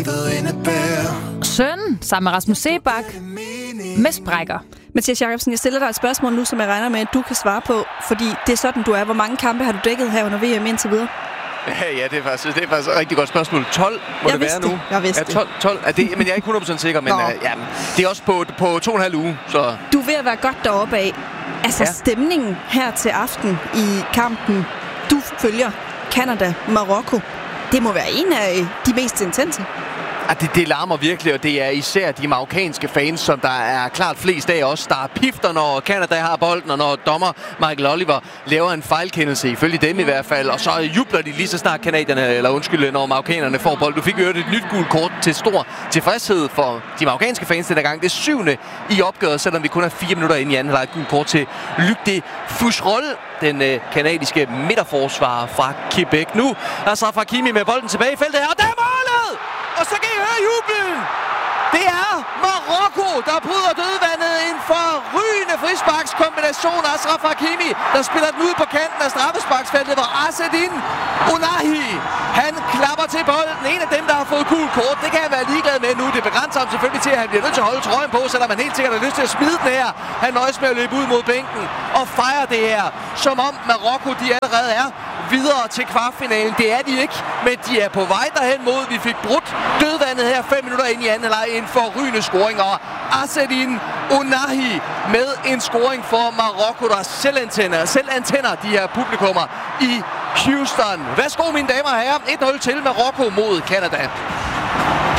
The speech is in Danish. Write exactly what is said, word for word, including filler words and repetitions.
livet indebærer. Søn sammen med Rasmus Seebach med sprækker. Mathias Jacobsen, jeg stiller dig et spørgsmål nu, som jeg regner med, at du kan svare på, fordi det er sådan, du er. Hvor mange kampe har du dækket her under V M indtil videre? Ja, ja, det er faktisk, det er faktisk et rigtig godt spørgsmål. tolv må jeg det være det. nu. Jeg vidste ja, tolv, tolv er det, men jeg er ikke hundrede procent sikker, men uh, ja, det er også på, på to og en halv uge. Så. Du er ved at være godt deroppe af. Altså ja. Stemningen her til aften i kampen, du følger Canada-Marokko, det må være en af de mest intense. Ja, det, det larmer virkelig, og det er især de marokkanske fans, som der er klart flest af os, der pifter, når Canada har bolden, og når dommer Michael Oliver laver en fejlkendelse, ifølge dem i hvert fald, og så jubler de lige så snart kanadierne, eller undskyld, når marokkanerne får bold. Du fik jo et nyt gult kort til stor tilfredshed for de marokkanske fans denne gang. Det er syvende i opgøret, selvom vi kun er fire minutter inde i anden halvleg. Gult kort til Luc de Foucherolles, den øh, kanadiske midterforsvarer fra Quebec. Nu er Achraf Hakimi med bolden tilbage i feltet her, og der er målet! Og så kan I høre jublen! Det er Marokko, der bryder dødvandet. En forrygende frisparkskombination af Achraf Hakimi, der spiller den ud på kanten af straffesparksfeltet, hvor Azzedine Ounahi, han klapper til bolden. En af dem, der har fået gul kort, det kan han være ligeglad med nu. Det begrænser ham selvfølgelig til, at han bliver nødt til at holde trøjen på, selvom han helt sikkert har lyst til at smide den her. Han nøjes med at løbe ud mod bænken og fejre det her, som om Marokko de allerede er videre til kvartfinalen. Det er de ikke, men de er på vej derhen mod. Vi fik brudt dødvandet her fem minutter ind i anden halvleg. En forrygende scoring, og Azzedine Ounahi med en scoring for Marokko, der selv antænder, selv antænder de her publikummer i Houston. Værsgo, mine damer og herrer. et nul til Marokko mod Canada.